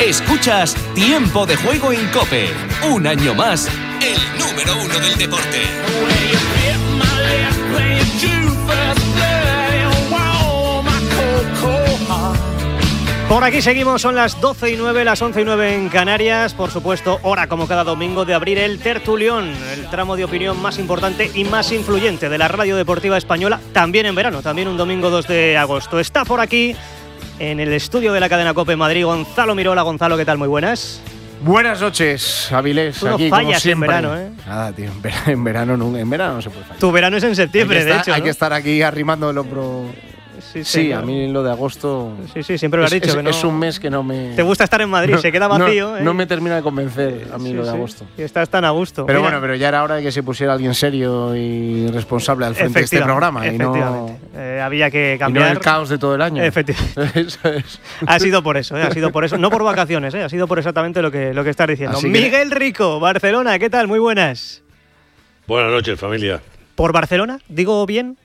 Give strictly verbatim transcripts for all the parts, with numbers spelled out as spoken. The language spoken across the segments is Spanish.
Escuchas Tiempo de Juego en COPE. Un año más, el número uno del deporte. Por aquí seguimos, son las doce y nueve, las once y nueve en Canarias. Por supuesto, hora como cada domingo de abrir el tertulión, el tramo de opinión más importante y más influyente de la radio deportiva española, también en verano, también un domingo dos de agosto. Está por aquí, en el estudio de la cadena COPE Madrid, Gonzalo Mirola. Gonzalo, ¿qué tal? Muy buenas. Buenas noches, Avilés. Tú no aquí, fallas como siempre. en verano, ¿eh? Nada, tío, en verano, en verano, no, en verano no se puede fallar. Tu verano es en septiembre, estar, de hecho, Hay ¿no? que estar aquí arrimando el hombro. Sí, sí, señor. a mí lo de agosto. Sí, sí, siempre lo has es, dicho. Es, que no, es un mes que no me. Te gusta estar en Madrid, no, se queda vacío. No, ¿eh? no me termina de convencer a mí sí, lo de sí. agosto. Y estás tan a gusto. Pero Mira. bueno, pero ya era hora de que se pusiera alguien serio y responsable al frente de este programa. Y no, eh, había que y cambiar. no el caos de todo el año. Efectivamente. Eso es. Ha sido por eso, ¿eh? ha sido por eso. No por vacaciones, ¿eh? ha sido por exactamente lo que, lo que estás diciendo. Así que- Miguel Rico, Barcelona, ¿qué tal? Muy buenas. Buenas noches, familia. ¿Por Barcelona? ¿Digo bien?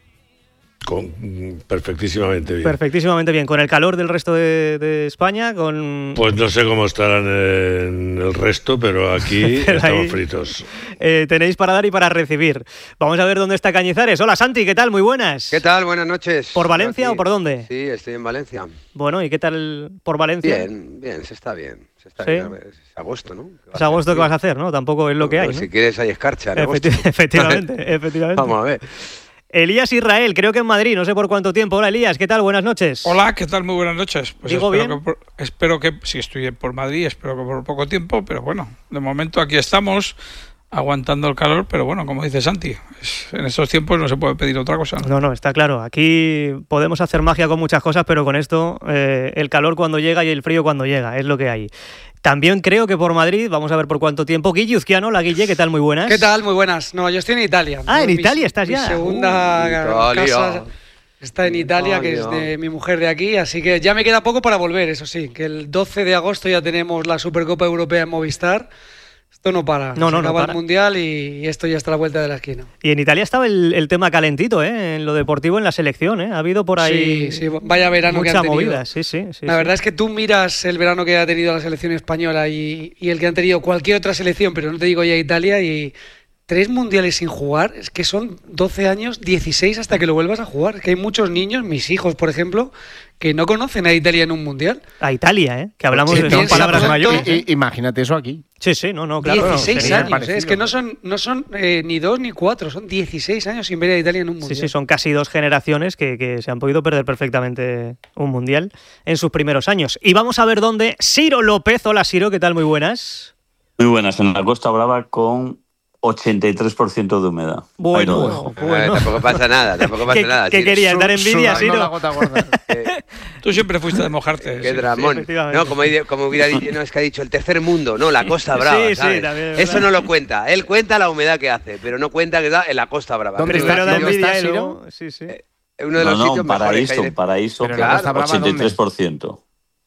Con, perfectísimamente bien. Perfectísimamente bien. ¿Con el calor del resto de, de España? Con... Pues no sé cómo estarán en el resto, pero aquí Pero estamos ahí- fritos. Eh, tenéis para dar y para recibir. Vamos a ver dónde está Cañizares. Hola, Santi, ¿qué tal? Muy buenas. ¿Qué tal? Buenas noches. ¿Por Valencia Aquí. o por dónde? Sí, estoy en Valencia. Bueno, ¿y qué tal por Valencia? Bien, bien, se está bien. Se está ¿Sí? bien. A ver, es agosto, ¿no? ¿Qué va Es a agosto hacer, que vas tío? a hacer, ¿no? Tampoco es lo que hay, Pues ¿no? Si quieres hay escarcha en agosto. Efecti- efectivamente, efectivamente. Vamos a ver. Elías Israel, creo que en Madrid, no sé por cuánto tiempo. Hola, Elías, ¿qué tal? Buenas noches. Hola, ¿qué tal? Muy buenas noches. Pues ¿Digo espero bien? Que por, espero que, sí, estoy por Madrid, espero que por poco tiempo, pero bueno, de momento aquí estamos, aguantando el calor, pero bueno, como dice Santi, es- en estos tiempos no se puede pedir otra cosa. No, no, está claro. Aquí podemos hacer magia con muchas cosas, pero con esto, eh, el calor cuando llega y el frío cuando llega, es lo que hay. También creo que por Madrid, vamos a ver por cuánto tiempo. Guille Uzquiano, la Guille, ¿qué tal? Muy buenas. ¿Qué tal? Muy buenas. No, yo estoy en Italia. Ah, en Mi- Italia estás mi ya. segunda Uh, Italia. casa está en Italia, que es Italia. de mi mujer de aquí, así que ya me queda poco para volver, eso sí, que el doce de agosto ya tenemos la Supercopa Europea en Movistar. Esto no para. No, Se no, no acaba para. el Mundial y, y esto ya está a la vuelta de la esquina. Y en Italia estaba el, el tema calentito, ¿eh? En lo deportivo, en la selección, ¿eh? Ha habido por ahí Sí, sí, vaya verano que mucha han tenido. movida, sí, sí. sí La sí. verdad es que tú miras el verano que ha tenido la selección española y, y el que han tenido cualquier otra selección, pero no te digo ya Italia, y tres mundiales sin jugar, es que son doce años, dieciséis hasta que lo vuelvas a jugar. Es que hay muchos niños, mis hijos, por ejemplo, que no conocen a Italia en un mundial. A Italia, ¿eh? Que hablamos Sí, de son piensa palabras pronto. mayores. I- i- imagínate eso aquí. Sí, sí, no, no, claro. dieciséis sería años, parecido, ¿eh? Es que no ¿no? son, no son eh, ni dos ni cuatro, son dieciséis años sin ver a Italia en un Sí, mundial. sí, son casi dos generaciones que, que se han podido perder perfectamente un mundial en sus primeros años. Y vamos a ver dónde Ciro López. Hola, Ciro, ¿qué tal? Muy buenas. Muy buenas, en la Costa Brava con ochenta y tres por ciento de humedad. Bueno, Ahí lo dejo. Eh, bueno. tampoco pasa nada, tampoco pasa ¿Qué, nada. qué sí. querías? ¿Dar envidia, Sudando la Ciro? gota gorda. Eh, Tú siempre fuiste de mojarte. Qué sí. dramón. efectivamente. No, como, ide- como hubiera dicho, no, es que ha dicho el tercer mundo, no, la Costa Brava, Sí, sí, ¿sabes? también es Eso verdad. no lo cuenta. Él cuenta la humedad que hace, pero no cuenta que da en la Costa Brava. ¿Dónde Pero está? Primero da ¿Dónde envidia está, y Ciro? luego... Sí, sí. es uno de No, los no, sitios un mejores que paraíso, hay un de- paraíso. Pero que la Costa Brava, ochenta y tres por ciento.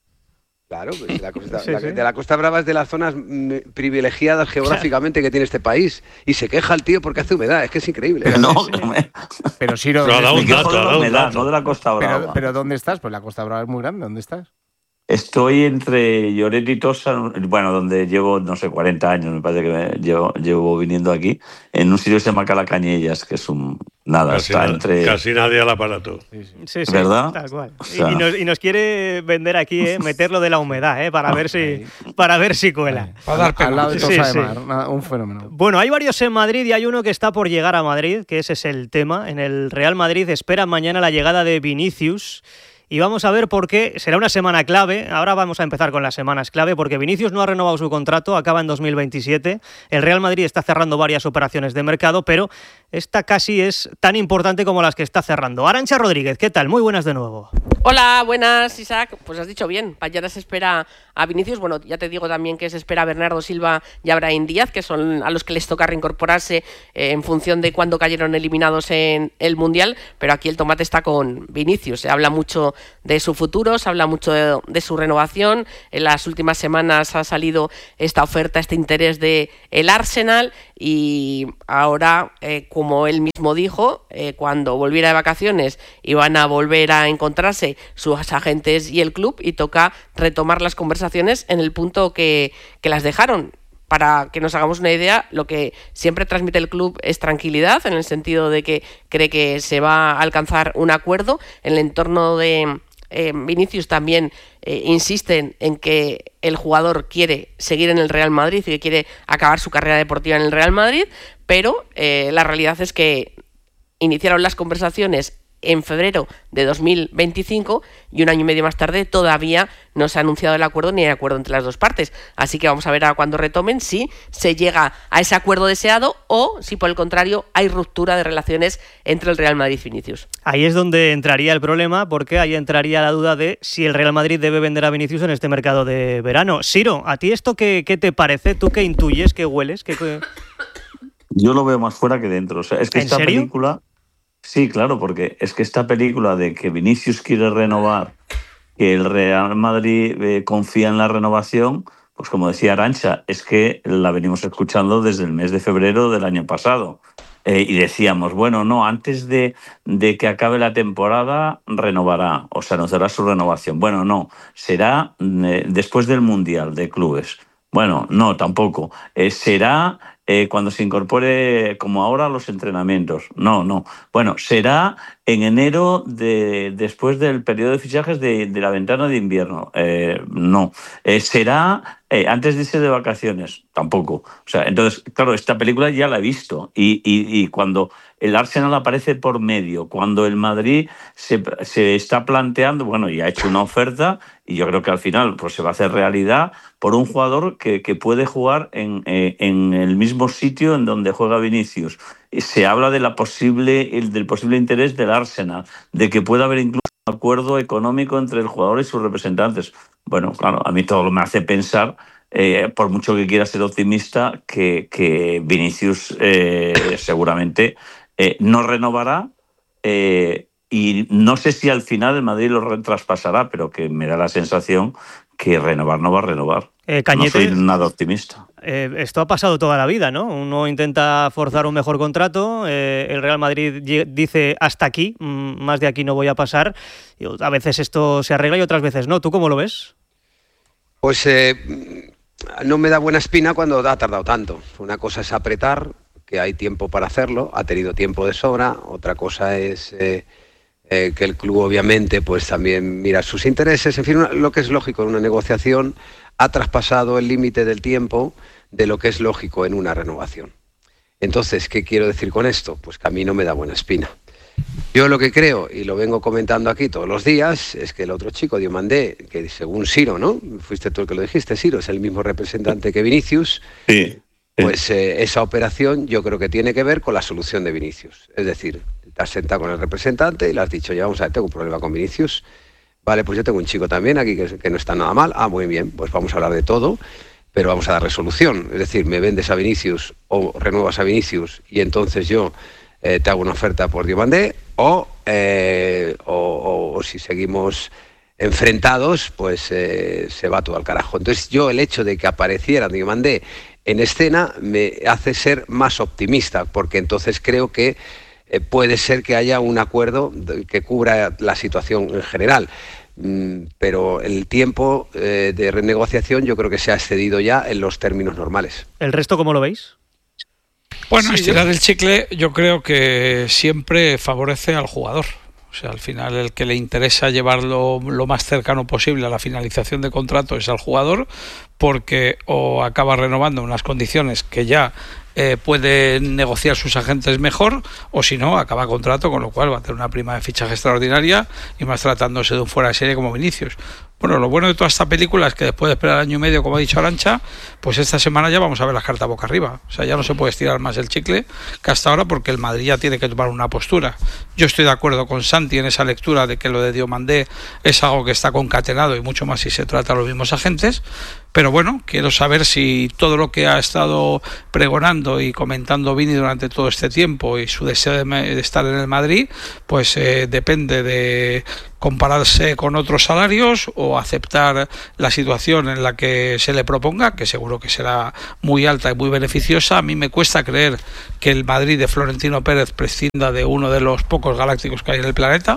Claro, pues la costa, Sí, la- sí. de la Costa Brava es de las zonas mm, privilegiadas geográficamente que tiene este país. Y se queja el tío porque hace humedad, es que es increíble. No, que me, Pero Ciro, Pero ha dado ¿dónde un me estás? quejo dato, de ha la dado un humedad, dato. no de la Costa Brava. Pero, pero ¿dónde estás? Pues la Costa Brava es muy grande. ¿Dónde estás? Estoy entre Lloret y Tossa, bueno, donde llevo, no sé, cuarenta años, me parece que me llevo, llevo viniendo aquí, en un sitio que se llama Calacañellas, que es un... Nada, Casi, está na- entre... casi nadie al aparato. Sí, sí, ¿Verdad? tal cual. O sea- y, y nos, y nos quiere vender aquí, ¿eh? Meterlo de la humedad, ¿eh? Para ver si, para ver si cuela. Para dar Al pena. lado de Sí, Tossa sí. de Mar. Nada, un fenómeno. Bueno, hay varios en Madrid y hay uno que está por llegar a Madrid, que ese es el tema. En el Real Madrid espera mañana la llegada de Vinicius. Y vamos a ver por qué. Será una semana clave. Ahora vamos a empezar con las semanas clave porque Vinicius no ha renovado su contrato, acaba en dos mil veintisiete. El Real Madrid está cerrando varias operaciones de mercado, pero esta casi es tan importante como las que está cerrando. Arantxa Rodríguez, ¿qué tal? Muy buenas de nuevo. Hola, buenas, Isaac. Pues has dicho bien, mañana se espera a Vinicius. Bueno, ya te digo también que se espera a Bernardo Silva y a Brahim Díaz, que son a los que les toca reincorporarse eh, en función de cuándo cayeron eliminados en el Mundial, pero aquí el tomate está con Vinicius. Se habla mucho de su futuro, se habla mucho de, de su renovación. En las últimas semanas ha salido esta oferta, este interés de el Arsenal, y ahora, eh, como él mismo dijo, eh, cuando volviera de vacaciones iban a volver a encontrarse sus agentes y el club y toca retomar las conversaciones en el punto que, que las dejaron. Para que nos hagamos una idea, lo que siempre transmite el club es tranquilidad, en el sentido de que cree que se va a alcanzar un acuerdo. En el entorno de eh, Vinicius también eh, insisten en que el jugador quiere seguir en el Real Madrid y que quiere acabar su carrera deportiva en el Real Madrid, pero eh, la realidad es que iniciaron las conversaciones en febrero de dos mil veinticinco y un año y medio más tarde todavía no se ha anunciado el acuerdo ni el acuerdo entre las dos partes. Así que vamos a ver a cuándo retomen si se llega a ese acuerdo deseado o si por el contrario hay ruptura de relaciones entre el Real Madrid y Vinicius. Ahí es donde entraría el problema, porque ahí entraría la duda de si el Real Madrid debe vender a Vinicius en este mercado de verano. Siro, ¿a ti esto qué, qué te parece? ¿Tú qué intuyes, qué hueles? ¿Qué, qué... Yo lo veo más fuera que dentro. O sea, es que ¿En esta serio? película... Sí, claro, porque es que esta película de que Vinicius quiere renovar, que el Real Madrid eh, confía en la renovación, pues como decía Arantxa, es que la venimos escuchando desde el mes de febrero del año pasado. Eh, y decíamos, bueno, no, antes de, de que acabe la temporada renovará, o se anunciará su renovación. Bueno, no, será eh, después del Mundial de Clubes. Bueno, no, tampoco. Eh, será... Eh, cuando se incorpore, como ahora, a los entrenamientos. No, no. Bueno, será en enero de, después del periodo de fichajes de, de la ventana de invierno. Eh, no. Eh, será eh, antes de irse de vacaciones. Tampoco. O sea, entonces, claro, esta película ya la he visto. Y, y, y cuando el Arsenal aparece por medio, cuando el Madrid se, se está planteando, bueno, y ha hecho una oferta, y yo creo que al final pues, se va a hacer realidad por un jugador que, que puede jugar en, eh, en el mismo sitio en donde juega Vinicius. Se habla de la posible, el, del posible interés del Arsenal, de que pueda haber incluso un acuerdo económico entre el jugador y sus representantes. Bueno, claro, a mí todo me hace pensar, eh, por mucho que quiera ser optimista, que, que Vinicius eh, seguramente eh, no renovará, eh, y no sé si al final el Madrid lo traspasará, pero que me da la sensación que renovar no va a renovar. Eh, Cañete, no soy nada optimista. Eh, esto ha pasado toda la vida, ¿no? Uno intenta forzar un mejor contrato, eh, el Real Madrid dice hasta aquí, más de aquí no voy a pasar, y a veces esto se arregla y otras veces no. ¿Tú cómo lo ves? Pues eh, no me da buena espina cuando ha tardado tanto. Una cosa es apretar, que hay tiempo para hacerlo, ha tenido tiempo de sobra. Otra cosa es eh, eh, que el club obviamente pues también mira sus intereses. En fin, una, lo que es lógico en una negociación, ha traspasado el límite del tiempo de lo que es lógico en una renovación. Entonces, ¿qué quiero decir con esto? Pues que a mí no me da buena espina. Yo lo que creo, y lo vengo comentando aquí todos los días, es que el otro chico, Diomandé, que según Siro, ¿no? Fuiste tú el que lo dijiste, Siro, es el mismo representante que Vinicius. Sí. Pues eh, esa operación yo creo que tiene que ver con la solución de Vinicius. Es decir, te has sentado con el representante y le has dicho, ya vamos a ver, tengo un problema con Vinicius. Vale, pues yo tengo un chico también aquí que, que no está nada mal. Ah, muy bien, pues vamos a hablar de todo, pero vamos a dar resolución. Es decir, me vendes a Vinicius o renuevas a Vinicius y entonces yo eh, te hago una oferta por Diomandé, o, eh, o, o, o si seguimos enfrentados, pues eh, se va todo al carajo. Entonces yo el hecho de que apareciera Diomandé en escena me hace ser más optimista, porque entonces creo que eh, puede ser que haya un acuerdo que cubra la situación en general. Mm, pero el tiempo eh, de renegociación yo creo que se ha excedido ya en los términos normales. ¿El resto cómo lo veis? Bueno, Sí, estirar yo- el chicle yo creo que siempre favorece al jugador. O sea, al final el que le interesa llevarlo lo más cercano posible a la finalización de contrato es al jugador, porque o acaba renovando unas condiciones que ya eh, pueden negociar sus agentes mejor, o si no, acaba contrato, con lo cual va a tener una prima de fichaje extraordinaria, y más tratándose de un fuera de serie como Vinicius. Bueno, lo bueno de toda esta película es que después de esperar año y medio, como ha dicho Arantxa, pues esta semana ya vamos a ver las cartas boca arriba. O sea, ya no se puede estirar más el chicle que hasta ahora, porque el Madrid ya tiene que tomar una postura. Yo estoy de acuerdo con Santi en esa lectura de que lo de Diomandé es algo que está concatenado, y mucho más si se trata de los mismos agentes, pero bueno, quiero saber si todo lo que ha estado pregonando y comentando Vini durante todo este tiempo y su deseo de, de estar en el Madrid, pues eh, depende de compararse con otros salarios o aceptar la situación en la que se le proponga, que seguro que será muy alta y muy beneficiosa. A mí me cuesta creer que el Madrid de Florentino Pérez prescinda de uno de los pocos galácticos que hay en el planeta,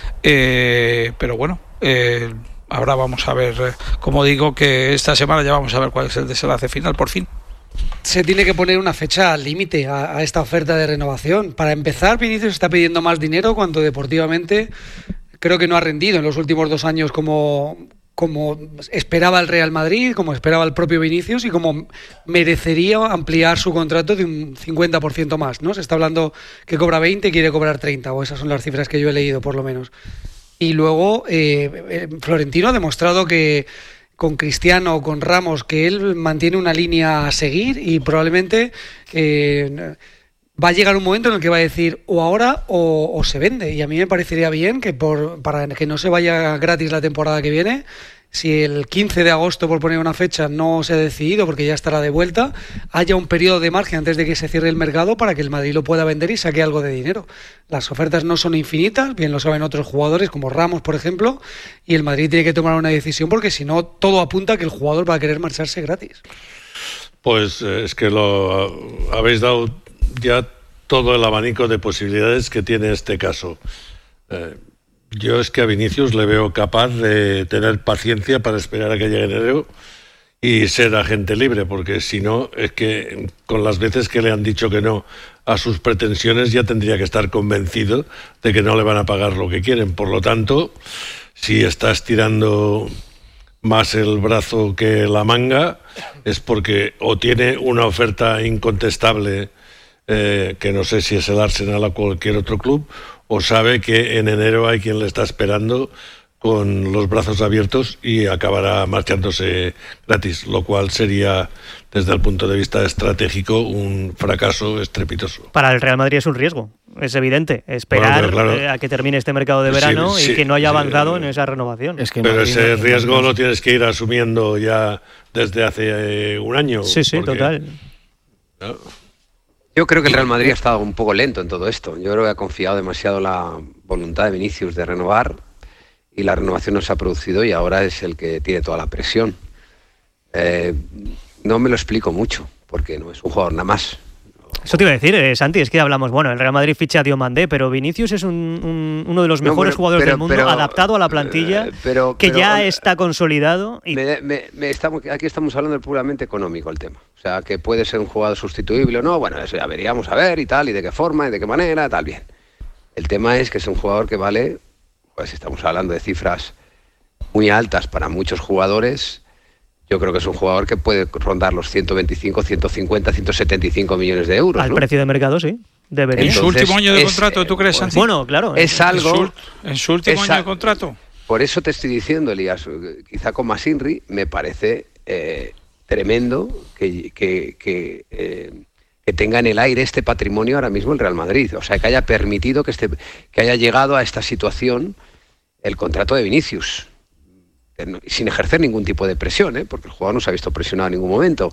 eh, pero bueno, eh, ahora vamos a ver, eh, como digo, que esta semana ya vamos a ver cuál es el desenlace final, por fin. Se tiene que poner una fecha límite a, a esta oferta de renovación. Para empezar, Vinicius está pidiendo más dinero cuando deportivamente creo que no ha rendido en los últimos dos años como, como esperaba el Real Madrid, como esperaba el propio Vinicius y como merecería ampliar su contrato de un cincuenta por ciento más, ¿no? Se está hablando que cobra veinte y quiere cobrar treinta, o esas son las cifras que yo he leído por lo menos. Y luego eh, Florentino ha demostrado que con Cristiano o con Ramos que él mantiene una línea a seguir y probablemente eh, va a llegar un momento en el que va a decir o ahora o, o se vende. Y a mí me parecería bien que por, para que no se vaya gratis la temporada que viene, si el quince de agosto, por poner una fecha, no se ha decidido porque ya estará de vuelta, haya un periodo de margen antes de que se cierre el mercado para que el Madrid lo pueda vender y saque algo de dinero. Las ofertas no son infinitas, bien lo saben otros jugadores como Ramos, por ejemplo, y el Madrid tiene que tomar una decisión porque si no, todo apunta a que el jugador va a querer marcharse gratis. Pues eh, es que lo habéis dado ya todo el abanico de posibilidades que tiene este caso. Eh, Yo es que a Vinicius le veo capaz de tener paciencia para esperar a que llegue enero y ser agente libre, porque si no, es que con las veces que le han dicho que no a sus pretensiones ya tendría que estar convencido de que no le van a pagar lo que quieren. Por lo tanto, si está estirando más el brazo que la manga, es porque o tiene una oferta incontestable, eh, que no sé si es el Arsenal o cualquier otro club, o sabe que en enero hay quien le está esperando con los brazos abiertos y acabará marchándose gratis, lo cual sería, desde el punto de vista estratégico, un fracaso estrepitoso. Para el Real Madrid es un riesgo, es evidente, esperar bueno, claro, eh, a que termine este mercado de verano sí, sí, y que no haya sí, avanzado sí, en esa renovación. Es que pero ese riesgo lo tienes que ir asumiendo ya desde hace eh, un año. Sí, sí, porque, total. ¿no? Yo creo que el Real Madrid ha estado un poco lento en todo esto. Yo creo que ha confiado demasiado en la voluntad de Vinicius de renovar y la renovación no se ha producido y ahora es el que tiene toda la presión. Eh, no me lo explico mucho porque no es un jugador nada más. Eso te iba a decir, eh, Santi, es que hablamos, bueno, el Real Madrid ficha a Diomandé, pero Vinicius es un, un, uno de los mejores no, pero, jugadores pero, del mundo, pero, adaptado a la plantilla, eh, pero, que pero, ya está consolidado. Y... Me, me, me estamos, aquí estamos hablando de puramente económico el tema. O sea, que puede ser un jugador sustituible o no, bueno, eso ya veríamos a ver y tal, y de qué forma, y de qué manera, tal, bien. El tema es que es un jugador que vale, pues estamos hablando de cifras muy altas para muchos jugadores. Yo creo que es un jugador que puede rondar los ciento veinticinco, ciento cincuenta, ciento setenta y cinco millones de euros. Al ¿no? precio de mercado, sí. Debería. ¿En su último año de es, contrato, tú crees, Santi? Bueno, claro. Es algo... ¿En su, en su último año de contrato? Por eso te estoy diciendo, Elías, quizá con Masinri me parece eh, tremendo que, que, que, eh, que tenga en el aire este patrimonio ahora mismo el Real Madrid. O sea, que haya permitido que, este, que haya llegado a esta situación el contrato de Vinicius. Sin ejercer ningún tipo de presión, ¿eh? Porque el jugador no se ha visto presionado en ningún momento.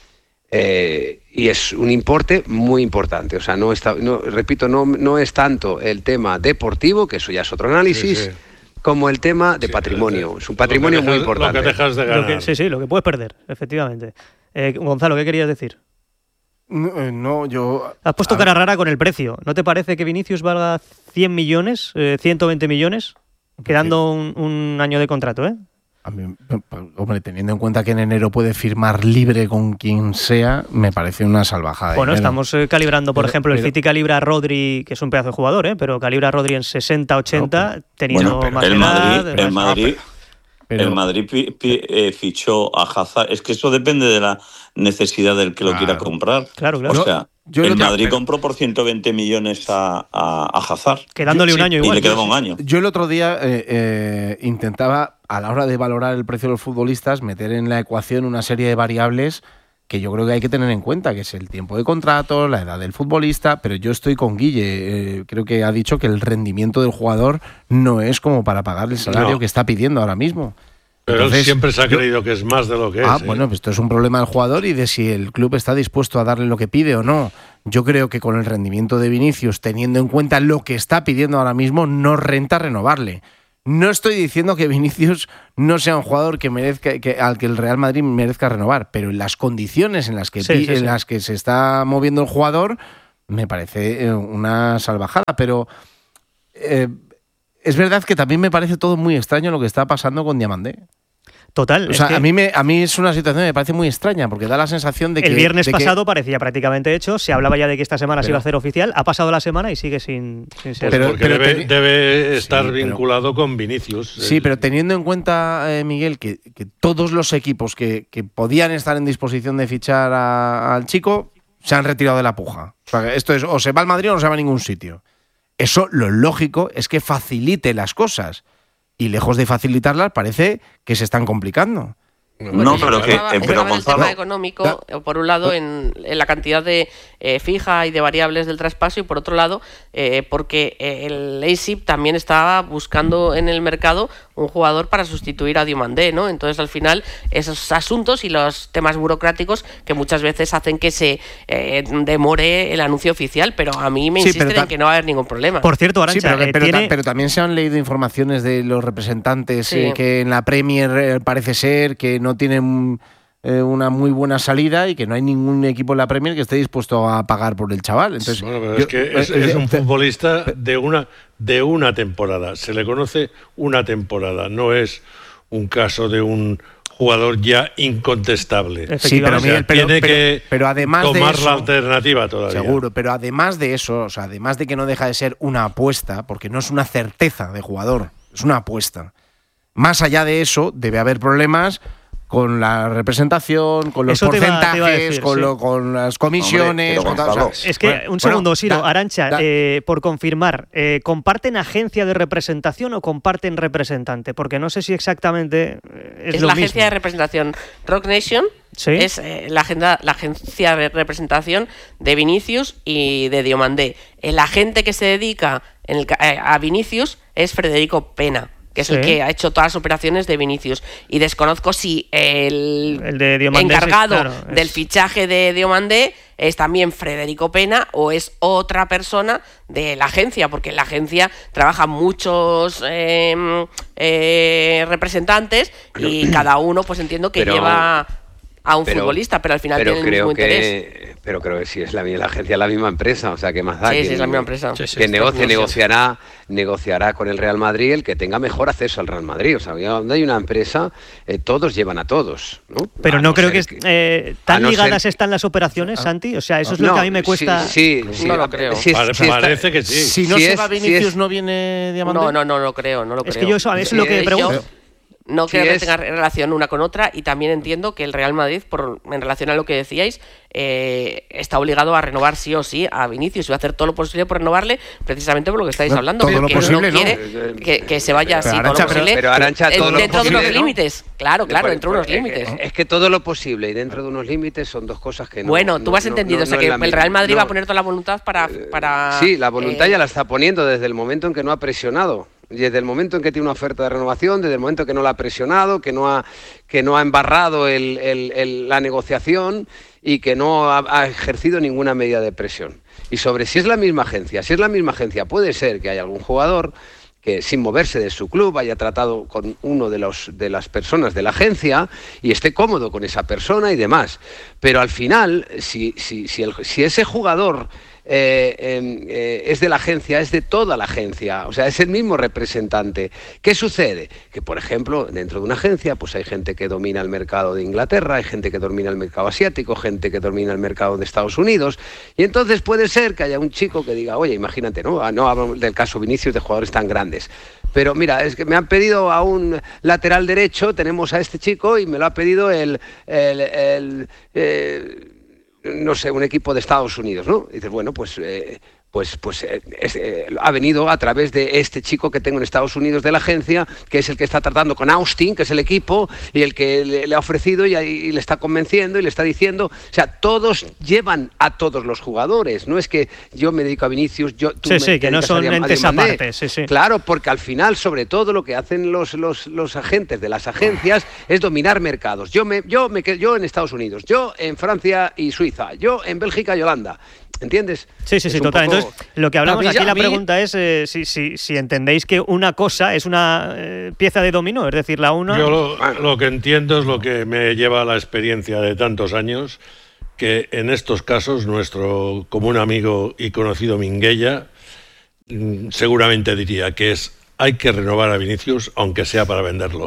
Eh, y es un importe muy importante. O sea, no está, no, repito, no, no es tanto el tema deportivo, que eso ya es otro análisis, sí, sí. como el tema de sí, patrimonio. Es un patrimonio dejas, muy importante. Lo que dejas de ganar. Lo que, sí, sí, lo que puedes perder, efectivamente. Eh, Gonzalo, ¿qué querías decir? No, no, yo... Has puesto cara rara con el precio. ¿No te parece que Vinicius valga cien millones, eh, ciento veinte millones, quedando un, un año de contrato, eh? A mí, hombre, teniendo en cuenta que en enero puede firmar libre con quien sea, me parece una salvajada. Bueno, dinero. estamos eh, calibrando, por pero, ejemplo, pero, el City calibra a Rodri, que es un pedazo de jugador, ¿eh? Pero calibra a Rodri en sesenta ochenta, no, teniendo bueno, más el edad. Madrid, el Madrid, pero, el Madrid pi, pi, eh, fichó a Hazard. Es que eso depende de la necesidad del que claro, lo quiera comprar. Claro, claro. O sea, yo, yo el Madrid otro, compró por ciento veinte millones a, a, a Hazard. Quedándole yo, un año sí, igual. Y le quedaba un año. Yo el otro día eh, eh, intentaba, a la hora de valorar el precio de los futbolistas, meter en la ecuación una serie de variables que yo creo que hay que tener en cuenta, que es el tiempo de contrato, la edad del futbolista, pero yo estoy con Guille, eh, creo que ha dicho que el rendimiento del jugador no es como para pagar el salario no. que está pidiendo ahora mismo. Pero Entonces, él siempre se ha yo, creído que es más de lo que ah, es. ¿eh? Bueno, pues esto es un problema del jugador y de si el club está dispuesto a darle lo que pide o no. Yo creo que con el rendimiento de Vinicius, teniendo en cuenta lo que está pidiendo ahora mismo, no renta renovarle. No estoy diciendo que Vinicius no sea un jugador que merezca, que, al que el Real Madrid merezca renovar, pero en las condiciones en las que, sí, sí, en sí. las que se está moviendo el jugador, me parece una salvajada. Pero eh, es verdad que también me parece todo muy extraño lo que está pasando con Diamandé. Total. O sea, es que a, mí me, a mí es una situación que me parece muy extraña, porque da la sensación de que... el viernes de que, pasado parecía prácticamente hecho, se hablaba ya de que esta semana pero, se iba a hacer oficial, ha pasado la semana y sigue sin, sin ser. Pues pero, porque pero debe, ten, debe estar sí, pero, vinculado con Vinicius. Sí, pero teniendo en cuenta, eh, Miguel, que, que todos los equipos que, que podían estar en disposición de fichar a, al chico se han retirado de la puja. O sea, esto es, o se va al Madrid o no se va a ningún sitio. Eso, lo lógico es que facilite las cosas. Y lejos de facilitarlas, parece que se están complicando. No, Pues pero que, estaba, eh, pero estaba en el Gonzalo, tema económico, eh, por un lado en, en la cantidad de eh, fija y de variables del traspaso, y por otro lado eh, porque eh, el Leipzig también estaba buscando en el mercado un jugador para sustituir a Diomandé, ¿no? Entonces al final esos asuntos y los temas burocráticos que muchas veces hacen que se eh, demore el anuncio oficial, pero a mí me Sí, insisten pero ta- en que no va a haber ningún problema. Por cierto, Arantxa, Sí, pero, eh, pero, tiene- ta- pero también se han leído informaciones de los representantes Sí. eh, que en la Premier eh, parece ser que no tienen eh, una muy buena salida y que no hay ningún equipo en la Premier que esté dispuesto a pagar por el chaval. Entonces, Bueno, pero yo- es que es, eh, es un eh, futbolista de una, de una temporada. Se le conoce una temporada. No es un caso de un jugador ya incontestable. Sí, pero, O sea, Miguel, pero, tiene pero- que pero además de tomar eso, la alternativa todavía. seguro, pero además de eso, o sea, además de que no deja de ser una apuesta, porque no es una certeza de jugador, es una apuesta. Más allá de eso, debe haber problemas con la representación, con los Eso te iba- te iba a porcentajes, decir, con, sí. lo- con las comisiones. Hombre, pero con tal- o Gonzalo, sea, Es que, bueno, un segundo, bueno, Siro, da- Arantxa, da- eh, por confirmar, eh, ¿comparten agencia de representación o comparten representante? Porque no sé si exactamente eh, es, es lo la mismo. agencia de representación Rock Nation. ¿Sí? Es eh, la, agenda, la agencia de representación de Vinicius y de Diomandé. El agente que se dedica en el ca- eh, a Vinicius es Federico Pena, que es Sí. el que ha hecho todas las operaciones de Vinicius. Y desconozco si el, El de Diomandé, sí, encargado claro, es- del fichaje de Diomandé es también Federico Pena o es otra persona de la agencia, porque en la agencia trabajan muchos eh, eh, representantes y cada uno, pues entiendo que pero- lleva a un pero- futbolista, pero al final pero tiene el creo mismo interés. que pero creo que sí es la, la agencia, la misma empresa, o sea, ¿qué más da? Sí, Que- sí, es la misma empresa. Sí, sí, que está negocie, claro. negociará, negociará con el Real Madrid el que tenga mejor acceso al Real Madrid. O sea, donde hay una empresa, eh, todos llevan a todos, ¿no? Pero A no creo que, ser est- eh, a tan no ligadas ser- están las operaciones, Santi. O sea, eso es lo No, que a mí me cuesta. Sí, sí, sí, No lo creo. sí, Pare- sí está- parece que sí. Si no Sí se es- va sí Vinicius, es- no viene Diamandé. No, no, no lo creo, no lo Es creo. que yo eso, a mí eso es lo que Eh, pregunto. yo no Sí creo que es- tenga relación una con otra, y también entiendo que el Real Madrid, por, en relación a lo que decíais, eh, está obligado a renovar sí o sí a Vinicius y va a hacer todo lo posible por renovarle, precisamente por lo que estáis No, hablando, todo lo que posible, no ¿no? quiere que, que se vaya Pero así, Arantxa, todo lo pero- posible, pero Arantxa, eh, todo lo dentro de posible, unos ¿no? límites. Claro, claro, Pues- dentro de unos pues, límites. Es, es que todo lo posible y dentro de unos límites son dos cosas que no. Bueno, tú no- has no- entendido, no- o sea no que es la el misma. Real Madrid No. va a poner toda la voluntad para... para Sí, la voluntad eh, ya la está poniendo desde el momento en que no ha presionado. Y desde el momento en que tiene una oferta de renovación, desde el momento en que no la ha presionado, que no ha, que no ha embarrado el- el- el- la negociación y que no ha, ha ejercido ninguna medida de presión. Y sobre si es la misma agencia, si es la misma agencia, puede ser que haya algún jugador que sin moverse de su club haya tratado con uno de, los, de las personas de la agencia y esté cómodo con esa persona y demás. Pero al final, si, si, si, el- si ese jugador eh, eh, eh, es de la agencia, es de toda la agencia, o sea, es el mismo representante, ¿qué sucede? Que, por ejemplo, dentro de una agencia, pues hay gente que domina el mercado de Inglaterra, hay gente que domina el mercado asiático, gente que domina el mercado de Estados Unidos, y entonces puede ser que haya un chico que diga, oye, imagínate, ¿no? Ah, no hablo del caso Vinicius de jugadores tan grandes, pero mira, es que me han pedido a un lateral derecho, tenemos a este chico y me lo ha pedido el... el, el, eh, no sé, un equipo de Estados Unidos, ¿no? Y dices, bueno, pues, eh, pues, pues eh, es, eh, ha venido a través de este chico que tengo en Estados Unidos de la agencia, que es el que está tratando con Austin, que es el equipo, y el que le, le ha ofrecido y, y le está convenciendo y le está diciendo, o sea, todos llevan a todos los jugadores, no es que yo me dedico a Vinicius, yo tú sí, me sí, que no son entes aparte, sí, sí. Claro, porque al final, sobre todo, lo que hacen los, los, los agentes de las agencias es dominar mercados. Yo me, yo me yo en Estados Unidos, yo en Francia y Suiza, yo en Bélgica y Holanda. ¿Entiendes? Sí, sí, sí, total. Poco... Entonces, lo que hablamos aquí, la pregunta es eh, si, si, si entendéis que una cosa es una eh, pieza de dominó, es decir, la una... Yo lo, lo que entiendo es lo que me lleva a la experiencia de tantos años, que en estos casos nuestro común amigo y conocido Minguella mm, seguramente diría que es hay que renovar a Vinicius, aunque sea para venderlo.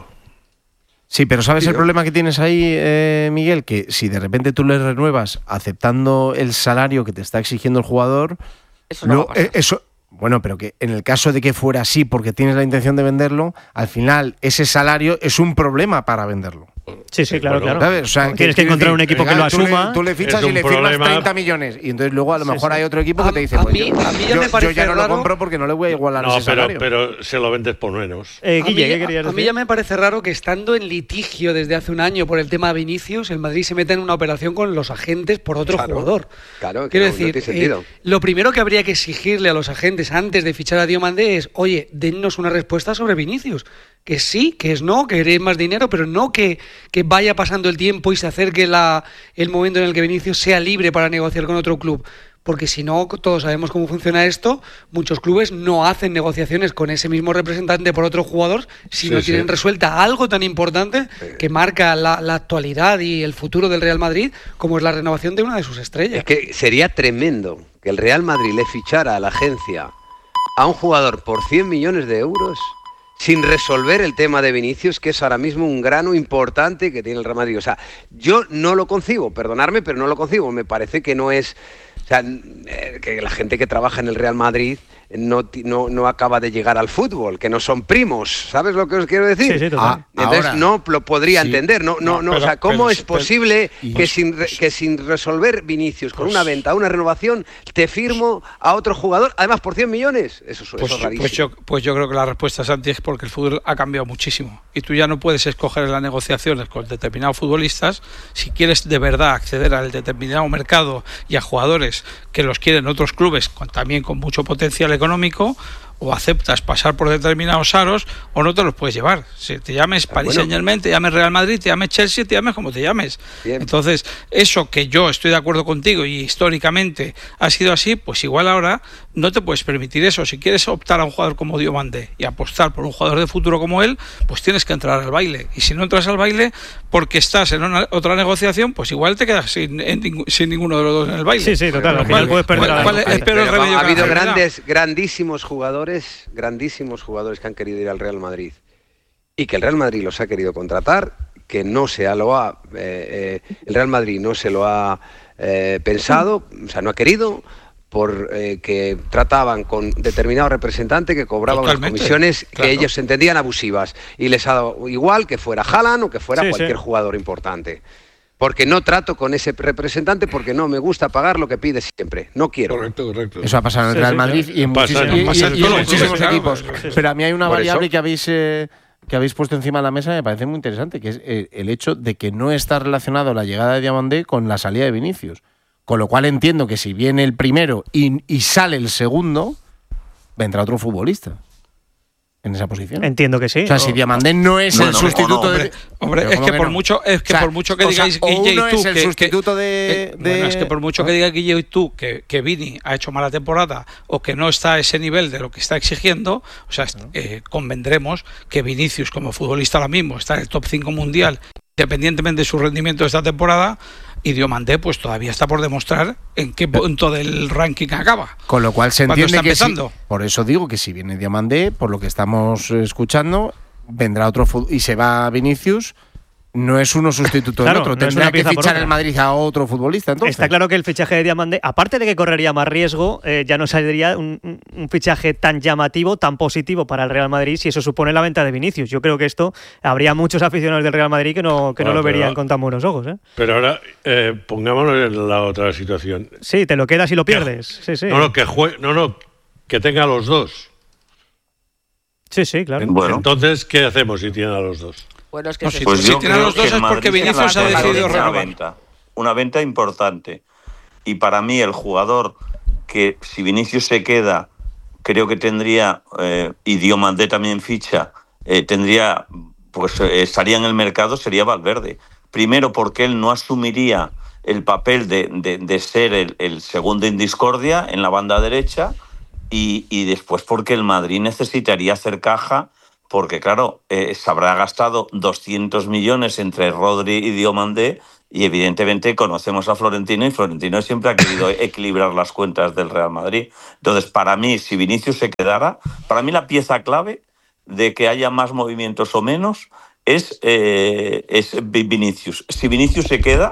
Sí, pero ¿sabes el problema que tienes ahí, eh, Miguel? Que si de repente tú le renuevas aceptando el salario que te está exigiendo el jugador, eso no lo, va a pasar. eh, eso, bueno, pero que en el caso de que fuera así porque tienes la intención de venderlo, al final ese salario es un problema para venderlo. Sí, sí, claro, bueno, claro. ¿sabes? O sea, tienes que, que encontrar un equipo que lo asuma. Tú le, tú le fichas y le problema. firmas treinta millones y entonces luego a lo sí, mejor sí. hay otro equipo a, que te dice, a pues mí, yo, a mí ya yo, me parece yo ya no raro. lo compro porque no le voy a igualar No, ese pero, salario. pero se lo vendes por menos. Eh, Guille, a mí, ¿qué querías a decir? mí ya me parece raro que estando en litigio desde hace un año por el tema de Vinicius, el Madrid se meta en una operación con los agentes por otro Claro, jugador. Claro, Quiero no, no decir, tiene sentido. eh, lo primero que habría que exigirle a los agentes antes de fichar a Diomandé es, oye, dennos una respuesta sobre Vinicius. Que sí, que es no, que queréis más dinero, pero no que, que vaya pasando el tiempo y se acerque la, el momento en el que Vinicius sea libre para negociar con otro club. Porque si no, todos sabemos cómo funciona esto, muchos clubes no hacen negociaciones con ese mismo representante por otro jugador si Sí, no sí. tienen resuelta algo tan importante que marca la, la actualidad y el futuro del Real Madrid, como es la renovación de una de sus estrellas. Es que sería tremendo que el Real Madrid le fichara a la agencia a un jugador por cien millones de euros sin resolver el tema de Vinicius, que es ahora mismo un grano importante que tiene el Real Madrid. O sea, yo no lo concibo, perdonadme, pero no lo concibo. Me parece que no es... O sea, que la gente que trabaja en el Real Madrid no, no, no acaba de llegar al fútbol, que no son primos, ¿sabes lo que os quiero decir? Sí, sí, total. Ah, Entonces ahora, no lo podría sí. entender, no, no, no, No, o sea, pero- ¿cómo pero- es posible pero- que pues- sin re- que sin resolver Vinicius con Pues- una venta, una renovación, te firmo a otro jugador, además por cien millones? Eso, es- Pues, eso es rarísimo. pues, yo, pues yo creo que la respuesta, Santi, es porque el fútbol ha cambiado muchísimo y tú ya no puedes escoger en las negociaciones con determinados futbolistas si quieres de verdad acceder al determinado mercado y a jugadores que los quieren otros clubes con, también con mucho potencial económico, o aceptas pasar por determinados aros o no te los puedes llevar. Si te llames Ah, Paris bueno. Saint-Germain, te llames Real Madrid, te llames Chelsea, te llames como te llames. Bien. Entonces, eso que yo estoy de acuerdo contigo y históricamente ha sido así, pues igual ahora no te puedes permitir eso. Si quieres optar a un jugador como Diomandé y apostar por un jugador de futuro como él, pues tienes que entrar al baile. Y si no entras al baile porque estás en una, otra negociación, pues igual te quedas sin, en ningú- sin ninguno de los dos en el baile. Sí, sí, total. Al ¿Cuál- final puedes perder cuál- a la cuál es negociación. peor el Pero, remedio ha que la habido enfermedad? grandes, grandísimos jugadores, grandísimos jugadores que han querido ir al Real Madrid y que el Real Madrid los ha querido contratar, que no se ha, lo ha, eh, eh, el Real Madrid no se lo ha eh, pensado, o sea, no ha querido, por eh, que trataban con determinado representante que cobraba unas Totalmente, comisiones claro. que ellos entendían abusivas y les ha dado igual que fuera Haaland o que fuera Sí, cualquier sí. jugador importante. Porque no trato con ese representante porque no me gusta pagar lo que pide siempre. No quiero. Correcto, correcto. Eso ha pasado en el Sí, Real sí, Madrid claro. y en Pasa- muchísimos, y- pasa en y- y todos en los muchísimos clubes, equipos. claro. Sí, sí. Pero a mí hay una Por variable eso- que habéis eh, que habéis puesto encima de la mesa que me parece muy interesante, que es eh, el hecho de que no está relacionado la llegada de Diomandé con la salida de Vinicius. Con lo cual entiendo que si viene el primero y, y sale el segundo, vendrá otro futbolista en esa posición. Entiendo que sí. O sea, si Diomandé no es Bueno, el sustituto o no, de... Hombre, hombre, Pero es ¿cómo que que por no? mucho es que O sea, por mucho que o sea, digáis o Guille y uno tú es el que- sustituto que- de- eh, bueno, de- es que por mucho que diga Guille y tú que, que Vini ha hecho mala temporada o que no está a ese nivel de lo que está exigiendo, o sea, eh, convendremos que Vinicius como futbolista ahora mismo está en el top cinco mundial, independientemente de su rendimiento de esta temporada, y Diomandé pues todavía está por demostrar en qué punto del ranking acaba. Con lo cual se Cuando entiende está que si- empezando. por eso digo que si viene Diomandé, por lo que estamos eh, escuchando, vendrá otro fut- y se va Vinicius, no es uno sustituto Claro, del otro. no es Tendría una que pieza por fichar otra. el Madrid a otro futbolista, entonces. Está claro que el fichaje de Diamandé, aparte de que correría más riesgo, eh, ya no saldría un, un- un fichaje tan llamativo, tan positivo para el Real Madrid si eso supone la venta de Vinicius. Yo creo que esto habría muchos aficionados del Real Madrid que no, que no Bueno, lo verían pero- con tan buenos ojos. ¿eh? Pero ahora, eh, pongámonos en la otra situación. Sí, te lo quedas y lo pierdes. Sí, sí. No, no, que jue- no, no, que tenga los dos. Sí, sí, claro. Bueno. Entonces, ¿qué hacemos si tiene a los dos? Bueno, es que No, eso si- es- Pues si yo tienen creo los dos que el es porque Madrid Vinicius va a ha decidido hacer una renovar. venta, una venta importante. Y para mí el jugador que si Vinicius se queda, creo que tendría, eh, y Diomandé también ficha, eh, tendría, pues eh, estaría en el mercado, sería Valverde. Primero porque él no asumiría el papel de, de- de ser el, el segundo en discordia en la banda derecha, y, y después porque el Madrid necesitaría hacer caja, porque claro, eh, se habrá gastado doscientos millones entre Rodri y Diomandé, y evidentemente conocemos a Florentino, y Florentino siempre ha querido equilibrar las cuentas del Real Madrid. Entonces, para mí, si Vinicius se quedara, para mí la pieza clave de que haya más movimientos o menos es, eh, es Vi- Vinicius. Si Vinicius se queda,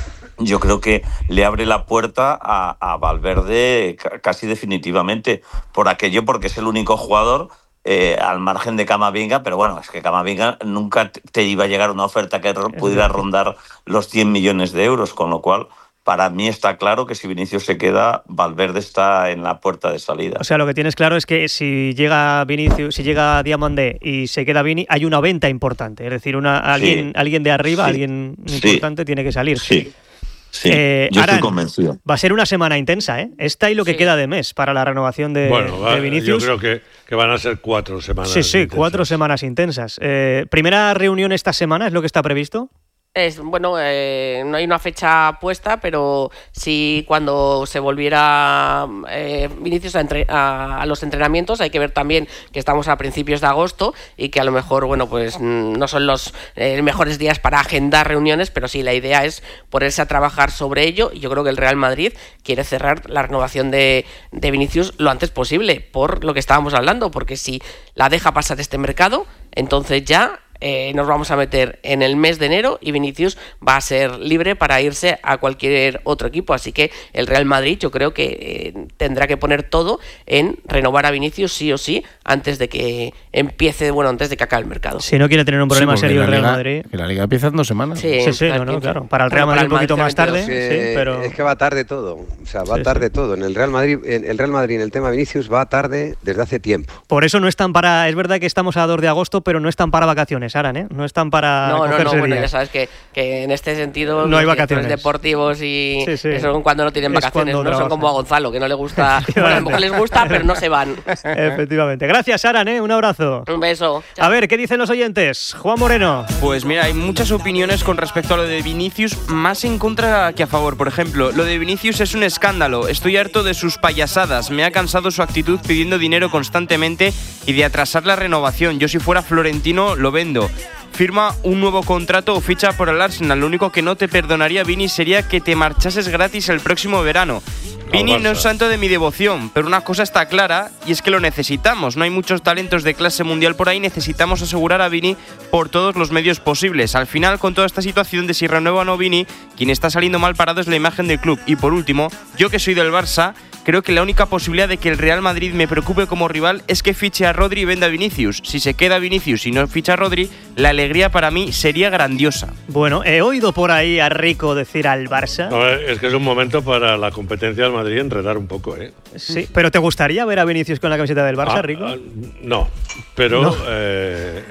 yo creo que le abre la puerta a, a Valverde ca- casi definitivamente, por aquello, porque es el único jugador eh, al margen de Camavinga, pero bueno, es que Camavinga nunca te- te iba a llegar una oferta que ro- pudiera rondar los cien millones de euros, con lo cual para mí está claro que si Vinicius se queda, Valverde está en la puerta de salida. O sea, lo que tienes claro es que si llega Vinicius, si llega Diamandé y se queda Vini, hay una venta importante. Es decir, una, alguien, Sí. alguien de arriba, Sí. alguien Sí. importante tiene que salir. Sí, sí, Eh, yo Aran, estoy convencido. Va a ser una semana intensa, ¿eh? Esta y lo que Sí. queda de mes para la renovación de, Bueno, va- de yo Vinicius. creo que, que van a ser cuatro semanas. Sí, sí, intensas. cuatro semanas intensas. Eh, primera reunión esta semana, ¿es lo que está previsto? Es, bueno, eh, no hay una fecha puesta, pero sí cuando se volviera eh, Vinicius a, entre- a- a los entrenamientos, hay que ver también que estamos a principios de agosto y que a lo mejor, bueno, pues mm, no son los eh, mejores días para agendar reuniones, pero sí la idea es ponerse a trabajar sobre ello, y yo creo que el Real Madrid quiere cerrar la renovación de, de Vinicius lo antes posible, por lo que estábamos hablando, porque si la deja pasar este mercado, entonces ya eh, nos vamos a meter en el mes de enero y Vinicius va a ser libre para irse a cualquier otro equipo. Así que el Real Madrid yo creo que eh, tendrá que poner todo en renovar a Vinicius sí o sí antes de que empiece, bueno, antes de que acabe el mercado. Si no quiere tener un problema Sí, porque serio el la Real Liga- Madrid. Que la Liga empieza en dos semanas. Sí, Sí, sí, no, no, pienso. claro. Para el Real Bueno, Madrid un poquito más tarde, Es que, sí, pero... es que va tarde todo, o sea, va Sí, tarde sí. todo. En el Real Madrid, en el Real Madrid, en el tema Vinicius va tarde desde hace tiempo. Por eso no están para... Es verdad que estamos a dos de agosto, pero no están para vacaciones, Aran, ¿eh? No están para No, no, no, cogerse bueno, días. ya sabes que, que en este sentido No hay los vacaciones. directores deportivos y Sí, sí. eso son cuando no tienen Es vacaciones, cuando no son trabajan. como a Gonzalo, que no le gusta, bueno, a lo mejor les gusta, pero no se van. Efectivamente. Gracias, Aran, ¿eh? Un abrazo. Un beso. A ver, ¿qué dicen los oyentes? Juan Moreno. Pues mira, hay muchas opiniones con respecto a lo de Vinicius, más en contra que a favor. Por ejemplo, lo de Vinicius es un escándalo. Estoy harto de sus payasadas. Me ha cansado su actitud pidiendo dinero constantemente y de atrasar la renovación. Yo si fuera Florentino lo vendo. Firma un nuevo contrato o ficha por el Arsenal. Lo único que no te perdonaría, Vini, sería que te marchases gratis el próximo verano. Vini no es santo de mi devoción, pero una cosa está clara y es que lo necesitamos. No hay muchos talentos de clase mundial por ahí, necesitamos asegurar a Vini por todos los medios posibles. Al final, con toda esta situación de si renueva o no Vini, quien está saliendo mal parado es la imagen del club. Y por último, yo que soy del Barça, creo que la única posibilidad de que el Real Madrid me preocupe como rival es que fiche a Rodri y venda a Vinicius. Si se queda Vinicius y no ficha a Rodri, la alegría para mí sería grandiosa. Bueno, he oído por ahí a Rico decir al Barça. No, es que es un momento para la competencia del Madrid enredar un poco, ¿eh? Sí, pero ¿te gustaría ver a Vinicius con la camiseta del Barça, Ah, Rico? ah, no, pero, No. Eh,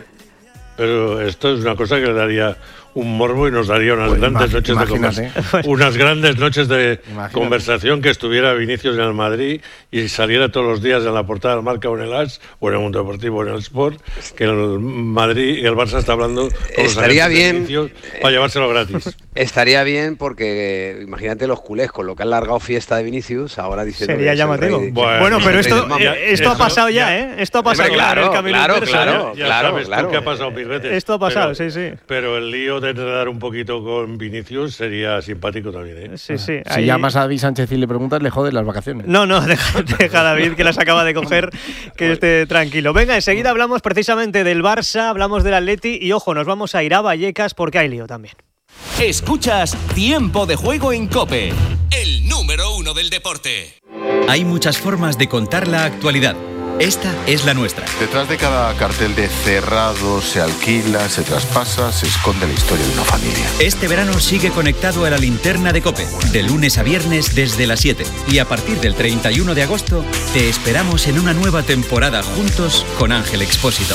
pero esto es una cosa que le daría un morbo y nos daría unas Pues grandes ima- noches de imagínate. conversación. Unas grandes noches de Imagínate. conversación, que estuviera Vinicius en el Madrid y saliera todos los días en la portada del Marca o en el As, o en el Mundo Deportivo o en el Sport, que el Madrid y el Barça está hablando con los Estaría agentes de bien. Vinicius para llevárselo gratis. Estaría bien porque imagínate los culés con lo que han largado fiesta de Vinicius, ahora diciendo Sería que es el llamativo. rey de- Bueno, Bueno, es el pero rey esto, del mambo. eh, esto ha Eso, pasado ya, ya. ¿eh? Esto ha pasado Hombre, ya en claro, el camino claro, inverso, claro. ¿eh? Ya sabes tú claro. qué ha pasado mil veces. Esto ha pasado, pero, sí, sí. Pero el lío eso de enredar un poquito con Vinicius sería simpático también, ¿eh? Sí, sí. Si ahí... llamas a David Sánchez y le preguntas, le jodes las vacaciones. No, no, deja, deja a David, que las acaba de coger, que esté tranquilo. Venga, enseguida hablamos precisamente del Barça, hablamos del Atleti y, ojo, nos vamos a ir a Vallecas porque hay lío también. Escuchas Tiempo de Juego en COPE, el número uno del deporte. Hay muchas formas de contar la actualidad. Esta es la nuestra. Detrás de cada cartel de cerrado, se alquila, se traspasa, se esconde la historia de una familia. Este verano sigue conectado a la linterna de COPE, de lunes a viernes desde las siete. Y a partir del treinta y uno de agosto, te esperamos en una nueva temporada juntos con Ángel Expósito.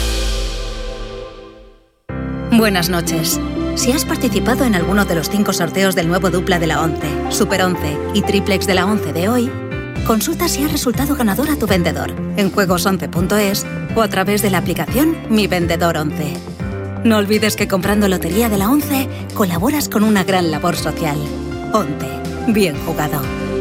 Buenas noches. Si has participado en alguno de los cinco sorteos del nuevo dupla de la ONCE, Super once y Triplex de la ONCE de hoy, consulta si has resultado ganador a tu vendedor en juegos once punto es o a través de la aplicación Mi Vendedor once. No olvides que comprando Lotería de la ONCE colaboras con una gran labor social. ONCE. Bien jugado.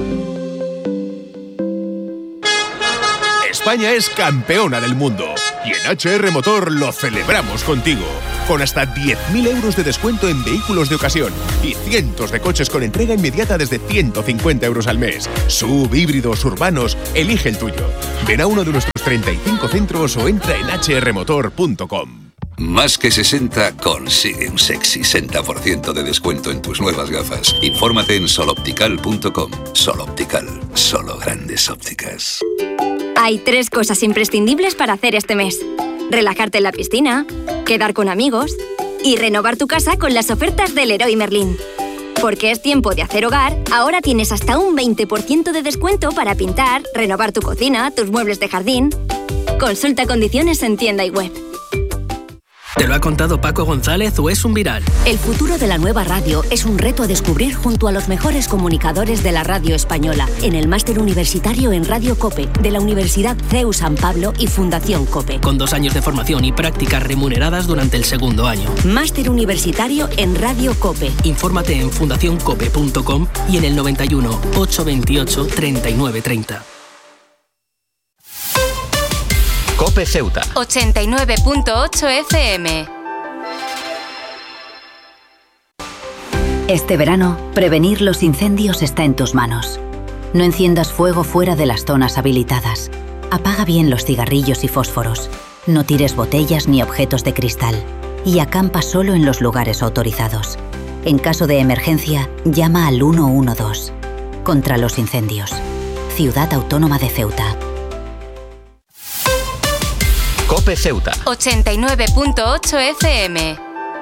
España es campeona del mundo y en H R Motor lo celebramos contigo. Con hasta diez mil euros de descuento en vehículos de ocasión y cientos de coches con entrega inmediata desde ciento cincuenta euros al mes. Sub, híbridos, urbanos, elige el tuyo. Ven a uno de nuestros treinta y cinco centros o entra en hache erre motor punto com. Más que sesenta consigue un sexy sesenta por ciento de descuento en tus nuevas gafas. Infórmate en sol optical punto com. Sol Optical, solo grandes ópticas. Hay tres cosas imprescindibles para hacer este mes: relajarte en la piscina, quedar con amigos y renovar tu casa con las ofertas del Leroy Merlin. Porque es tiempo de hacer hogar, ahora tienes hasta un veinte por ciento de descuento para pintar, renovar tu cocina, tus muebles de jardín. Consulta condiciones en tienda y web. ¿Te lo ha contado Paco González o es un viral? El futuro de la nueva radio es un reto a descubrir junto a los mejores comunicadores de la radio española en el Máster Universitario en Radio COPE de la Universidad C E U San Pablo y Fundación COPE. Con dos años de formación y prácticas remuneradas durante el segundo año. Máster Universitario en Radio COPE. Infórmate en fundación cope punto com y en el noventa y uno, ochocientos veintiocho, treinta y nueve treinta. COPE Ceuta ochenta y nueve punto ocho F M. Este verano, prevenir los incendios está en tus manos. No enciendas fuego fuera de las zonas habilitadas. Apaga bien los cigarrillos y fósforos. No tires botellas ni objetos de cristal. Y acampa solo en los lugares autorizados. En caso de emergencia, llama al uno uno dos. Contra los incendios. Ciudad Autónoma de Ceuta. COPE Ceuta ochenta y nueve punto ocho F M.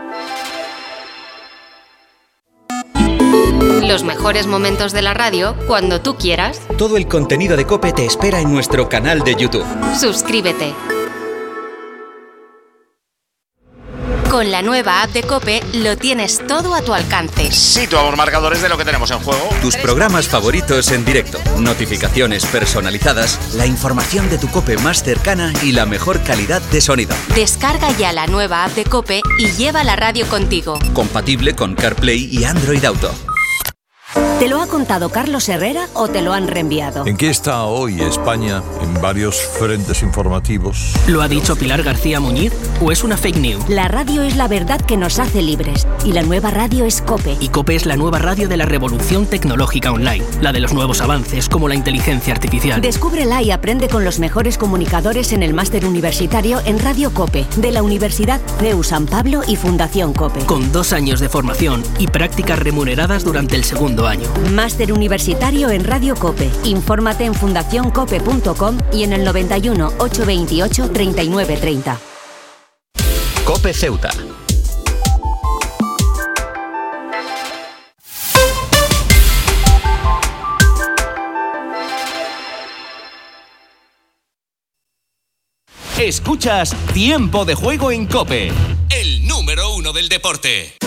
Los mejores momentos de la radio cuando tú quieras. Todo el contenido de COPE te espera en nuestro canal de YouTube. Suscríbete. Con la nueva app de COPE lo tienes todo a tu alcance. Situamos marcadores de lo que tenemos en juego. Tus programas favoritos en directo, notificaciones personalizadas, la información de tu COPE más cercana y la mejor calidad de sonido. Descarga ya la nueva app de COPE y lleva la radio contigo. Compatible con CarPlay y Android Auto. ¿Te lo ha contado Carlos Herrera o te lo han reenviado? ¿En qué está hoy España en varios frentes informativos? ¿Lo ha dicho Pilar García Muñiz o es una fake news? La radio es la verdad que nos hace libres y la nueva radio es COPE. Y COPE es la nueva radio de la revolución tecnológica online, la de los nuevos avances como la inteligencia artificial. Descúbrela y aprende con los mejores comunicadores en el Máster Universitario en Radio COPE de la Universidad C E U San Pablo y Fundación COPE. Con dos años de formación y prácticas remuneradas durante el segundo año. Máster Universitario en Radio COPE. Infórmate en fundación cope punto com y en el noventa y uno, ochocientos veintiocho, treinta y nueve treinta. COPE Ceuta. Escuchas Tiempo de Juego en COPE, el número uno del deporte.